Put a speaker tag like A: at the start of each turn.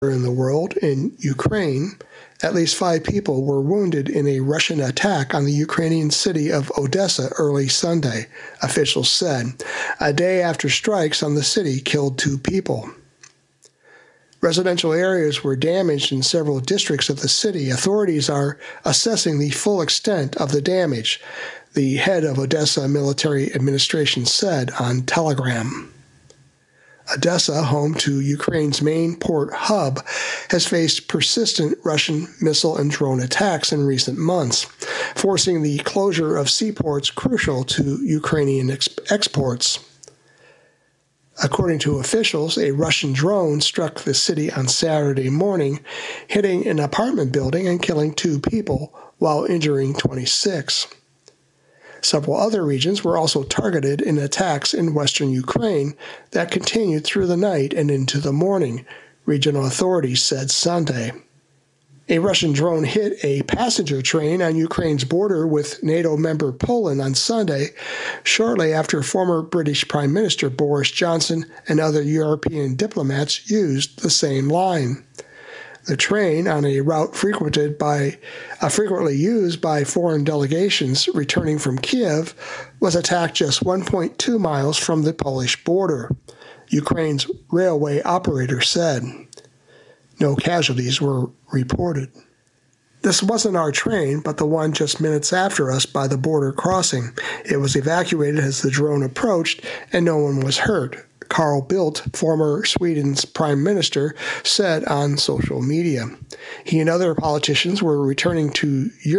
A: in the world, in Ukraine, at least 5 people were wounded in a Russian attack on the Ukrainian city of Odessa early Sunday, officials said, a day after strikes on the city killed 2 people. Residential areas were damaged in several districts of the city. Authorities are assessing the full extent of the damage, the head of Odessa Military Administration said on Telegram. Odessa, home to Ukraine's main port hub, has faced persistent Russian missile and drone attacks in recent months, forcing the closure of seaports crucial to Ukrainian exports. According to officials, a Russian drone struck the city on Saturday morning, hitting an apartment building and killing 2 people while injuring 26. Several other regions were also targeted in attacks in western Ukraine that continued through the night and into the morning, regional authorities said Sunday. A Russian drone hit a passenger train on Ukraine's border with NATO member Poland on Sunday, shortly after former British Prime Minister Boris Johnson and other European diplomats used the same line. The train, on a route frequently used by foreign delegations returning from Kiev, was attacked just 1.2 miles from the Polish border, Ukraine's railway operator said. No casualties were reported. This wasn't our train, but the one just minutes after us by the border crossing. It was evacuated as the drone approached, and no one was hurt, Carl Bildt, former Sweden's prime minister, said on social media. He and other politicians were returning to Europe